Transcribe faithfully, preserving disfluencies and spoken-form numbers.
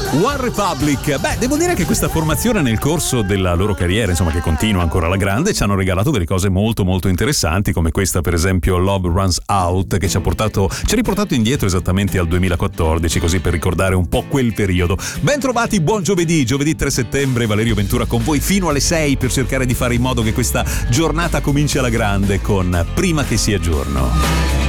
One Republic. Beh, devo dire che questa formazione nel corso della loro carriera, insomma, che continua ancora alla grande, ci hanno regalato delle cose molto molto interessanti, come questa per esempio Love Runs Out, che ci ha portato ci ha riportato indietro esattamente al duemilaquattordici, così per ricordare un po' quel periodo. Ben trovati, buon giovedì, giovedì tre settembre, Valerio Ventura con voi fino alle sei per cercare di fare in modo che questa giornata cominci alla grande con Prima che sia giorno.